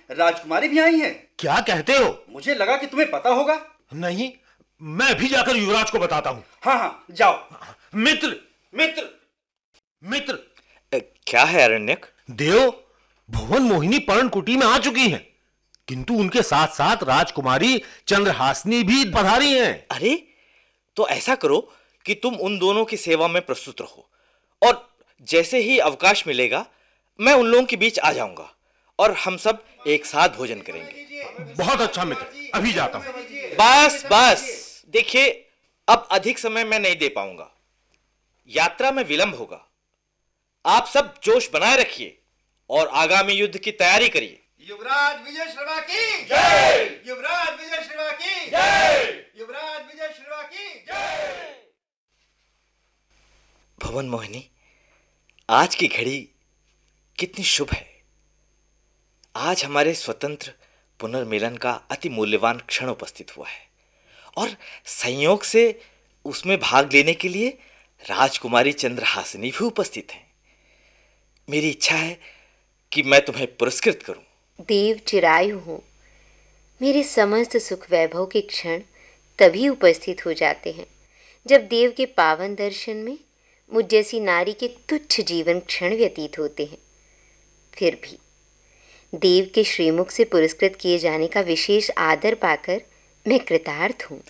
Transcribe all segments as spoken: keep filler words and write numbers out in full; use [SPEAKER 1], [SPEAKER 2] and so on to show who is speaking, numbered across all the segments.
[SPEAKER 1] राजकुमारी भी आई है।
[SPEAKER 2] क्या कहते हो?
[SPEAKER 1] मुझे लगा कि तुम्हें पता होगा।
[SPEAKER 2] नहीं, मैं भी जाकर युवराज को बताता हूँ।
[SPEAKER 1] हाँ हाँ जाओ।
[SPEAKER 2] मित्र मित्र मित्र
[SPEAKER 3] अ, क्या है अरण्यक?
[SPEAKER 2] देव, भुवन मोहिनी पर्णकुटी में आ चुकी हैं, किंतु उनके साथ साथ राजकुमारी चंद्रहासिनी भी पधारी हैं।
[SPEAKER 3] अरे, तो ऐसा करो कि तुम उन दोनों की सेवा में प्रस्तुत रहो, और जैसे ही अवकाश मिलेगा मैं उन लोगों के बीच आ जाऊंगा और हम सब एक साथ भोजन करेंगे।
[SPEAKER 2] बहुत अच्छा मित्र, अभी जाता हूं।
[SPEAKER 3] बस बस, देखिए अब अधिक समय मैं नहीं दे पाऊंगा, यात्रा में विलंब होगा। आप सब जोश बनाए रखिए और आगामी युद्ध की तैयारी करिए।
[SPEAKER 1] युवराज विजय श्रवा की जय! युवराज विजय श्रवा की जय! युवराज विजय श्रवा की जय!
[SPEAKER 3] भुवन मोहिनी, आज की घड़ी कितनी शुभ है। आज हमारे स्वतंत्र पुनर्मिलन का अति मूल्यवान क्षण उपस्थित हुआ है, और संयोग से उसमें भाग लेने के लिए राजकुमारी चंद्रहासिनी भी उपस्थित हैं। मेरी इच्छा है कि मैं तुम्हें पुरस्कृत करूं।
[SPEAKER 4] देव चिरायु हो, मेरे समस्त सुख वैभव के क्षण तभी उपस्थित हो जाते हैं जब देव के पावन दर्शन में मुझ जैसी नारी के तुच्छ जीवन क्षण व्यतीत होते हैं। फिर भी देव के श्रीमुख से पुरस्कृत किए जाने का विशेष आदर पाकर मैं कृतार्थ हूँ।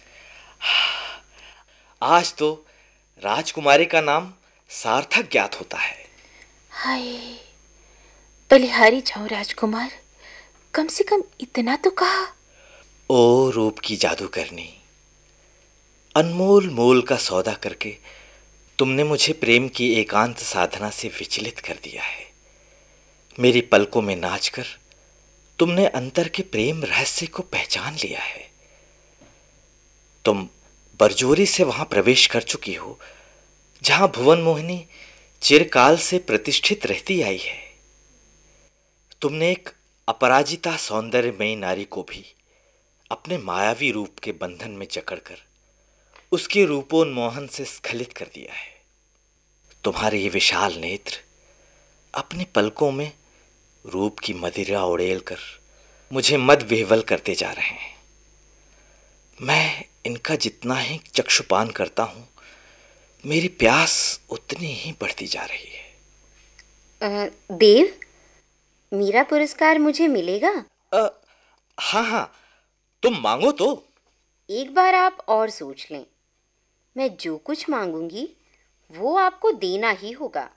[SPEAKER 3] आज तो राजकुमारी का नाम सार्थक ज्ञात होता है।
[SPEAKER 5] हाय, बलिहारी जाओ राजकुमार, कम से कम इतना तो कहा।
[SPEAKER 3] ओ रूप की जादूगरनी, अनमोल मोल का सौदा करके तुमने मुझे प्रेम की एकांत साधना से विचलित कर दिया है। मेरी पलकों में नाचकर तुमने अंतर के प्रेम रहस्य को पहचान लिया है। तुम बरजोरी से वहां प्रवेश कर चुकी हो जहां भुवन मोहिनी चिरकाल से प्रतिष्ठित रहती आई है। तुमने एक अपराजिता सौंदर्यमयी नारी को भी अपने मायावी रूप के बंधन में जकड़कर उसके रूपोन्मोहन से स्खलित कर दिया है। तुम्हारे ये विशाल नेत्र अपनी पलकों में रूप की मदिरा उड़ेल कर मुझे मद विह्वल करते जा रहे हैं। मैं इनका जितना ही चक्षुपान करता हूं, मेरी प्यास उतनी ही बढ़ती जा रही है।
[SPEAKER 4] अ, देव, मेरा पुरस्कार मुझे मिलेगा?
[SPEAKER 3] आ, हाँ हाँ, तुम मांगो तो।
[SPEAKER 4] एक बार आप और सोच लें, मैं जो कुछ मांगूंगी वो आपको देना ही होगा।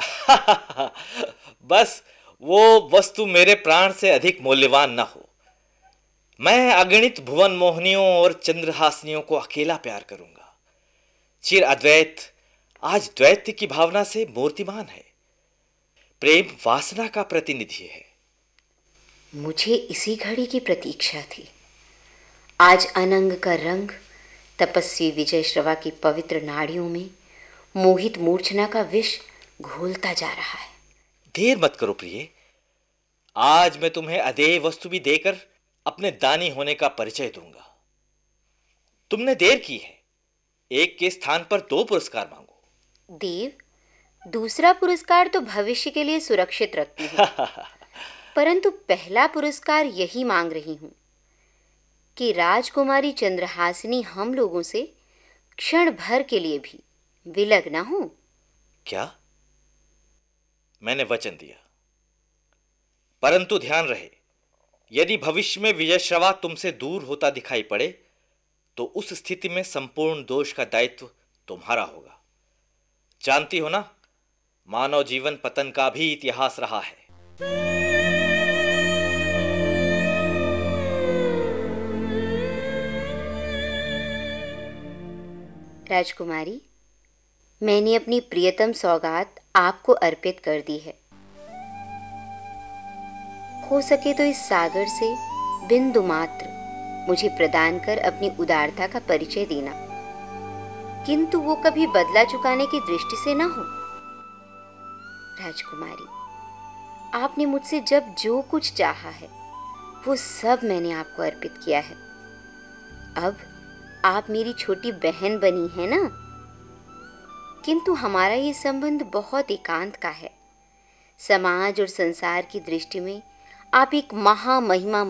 [SPEAKER 3] बस वो वस्तु मेरे प्राण से अधिक मूल्यवान न हो। मैं अगणित भुवन मोहनियों और चंद्रहासिनियों को अकेला प्यार करूंगा। चिर अद्वैत आज द्वैत की भावना से मूर्तिमान है। प्रेम वासना का प्रतिनिधि है।
[SPEAKER 4] मुझे इसी घड़ी की प्रतीक्षा थी। आज अनंग का रंग तपस्वी विजय श्रवा की पवित्र नाड़ियों में मोहित मूर्छना का विष घोलता जा रहा है।
[SPEAKER 3] देर मत करो प्रिय, आज मैं तुम्हें अदेय वस्तु भी देकर अपने दानी होने का परिचय दूंगा। तुमने देर की है, एक के स्थान पर दो पुरस्कार मांगो।
[SPEAKER 4] देव, दूसरा पुरस्कार तो भविष्य के लिए सुरक्षित रखती हूँ, परंतु पहला पुरस्कार यही मांग रही हूँ कि राजकुमारी चंद्रहासिनी हम लोगों से क्षण भर के लिए भी विलग ना हो।
[SPEAKER 3] क्या? मैंने वचन दिया, परंतु ध्यान रहे, यदि भविष्य में विजय श्रवा तुमसे दूर होता दिखाई पड़े तो उस स्थिति में संपूर्ण दोष का दायित्व तुम्हारा होगा। जानती हो ना, मानव जीवन पतन का भी इतिहास रहा है।
[SPEAKER 4] राजकुमारी, मैंने अपनी प्रियतम सौगात आपको अर्पित कर दी है। हो सके तो इस सागर से बिंदु मात्र मुझे प्रदान कर अपनी उदारता का परिचय देना, किंतु वो कभी बदला चुकाने की दृष्टि से ना हो। राजकुमारी, आपने मुझसे जब जो कुछ चाहा है वो सब मैंने आपको अर्पित किया है। अब आप मेरी छोटी बहन बनी है ना, किंतु हमारा ये संबंध बहुत एकांत का है। समाज और संसार की दृष्टि में आप एक महामहिमा